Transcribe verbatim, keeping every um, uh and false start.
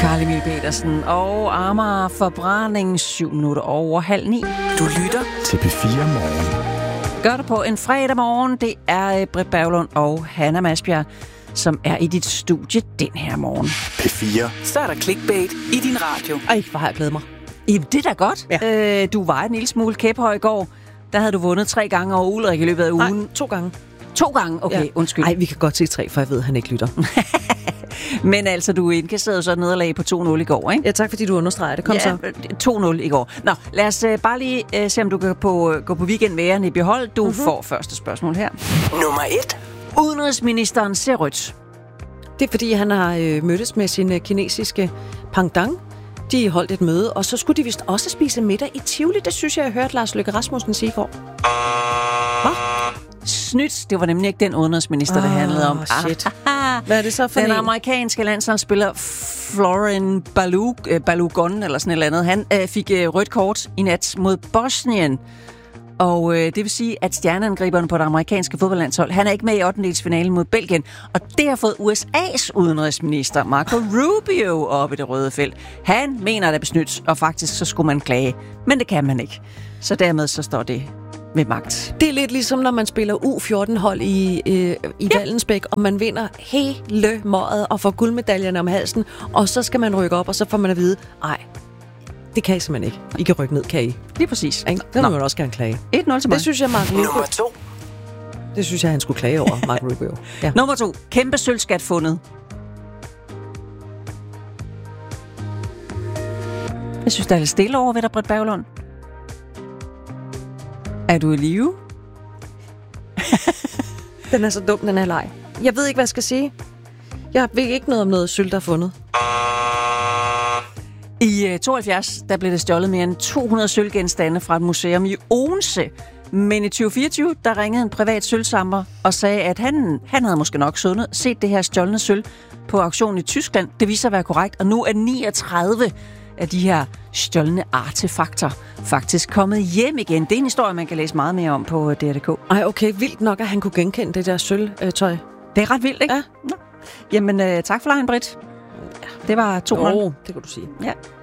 Carl Emil Petersen og Amager Forbrænding, syv minutter over halv ni. Du lytter til P fire Morgen. Gør det på en fredag morgen. Det er Britt Berglund og Hanna Masbjerg, som er i dit studie den her morgen. P fire. Så er der clickbait i din radio. Ej, hvor har jeg glædet mig. Jamen, det er da godt. Ja. Øh, du var en lille smule kæphøj i går. Der havde du vundet tre gange over Ulrik i løbet af ugen. Nej, to gange. To gange? Okay, ja. Undskyld. Nej, vi kan godt sige tre, for jeg ved, at han ikke lytter. Men altså, du indkasserede så et nederlag på to nul i går, ikke? Ja, tak fordi du understreger det. Kom ja, så. to nul i går. Nå, lad os uh, bare lige uh, se, om du kan på, uh, gå på weekend værende i behold. Du mm-hmm. får første spørgsmål her. Nummer et. Udenrigsministeren ser rødt. Det er fordi, han har øh, mødtes med sin øh, kinesiske pangdang. De holdt et møde, og så skulle de vist også spise middag i Tivoli. Det synes jeg, jeg hørte Lars Løkke Rasmussen sige i går. Hvad? Snydt. Det var nemlig ikke den udenrigsminister, oh, det handlede om. Shit. Hvad er det så for den en? amerikanske landsholdsspiller Florin Balug, øh, Balogun, eller sådan et eller andet, han øh, fik øh, rødt kort i nat mod Bosnien. Og øh, det vil sige, at stjerneangriberen på det amerikanske fodboldlandshold, han er ikke med i ottendedelsfinalen mod Belgien. Og det har fået U S A's udenrigsminister, Marco Rubio, op i det røde felt. Han mener, det er besnydt, og faktisk så skulle man klage. Men det kan man ikke. Så dermed så står det med magt. Det er lidt ligesom, når man spiller U fjorten-hold i, øh, i ja. Vallensbæk, og man vinder hele møget og får guldmedaljerne om halsen, og så skal man rykke op, og så får man at vide, ej, det kan I simpelthen ikke. I kan rykke ned, kan I? Lige præcis. Ikke? Det må man også gerne klage. et nul til mig. Det synes jeg, Marco Rubio. Nummer to. Det synes jeg, han skulle klage over, Marco Rubio. Ja. Nummer to. Kæmpe sølvskat fundet. Jeg synes, der er lidt stille over ved dig, Britt Berglund. Er du i live? Den er så dum, den her leg. Jeg ved ikke, hvad jeg skal sige. Jeg ved ikke noget om noget sølv, der er fundet. I tooghalvfjerds der blev det stjålet mere end to hundrede sølvgenstande fra et museum i Odense. Men i tyve fireogtyve der ringede en privat sølvsamler og sagde, at han, han havde måske nok sundet, set det her stjålne sølv på auktionen i Tyskland. Det viser sig at være korrekt, og nu er niogtredive af de her stjålne artefakter faktisk kommet hjem igen. Det er en historie, man kan læse meget mere om på D R punktum d k. Ej, okay, vildt nok, at han kunne genkende det der sølvtøj. Det er ret vildt, ikke? Ja. Nå. Jamen, øh, tak for lejen, Britt. Det var to nul. Oh, det kan du sige. Ja.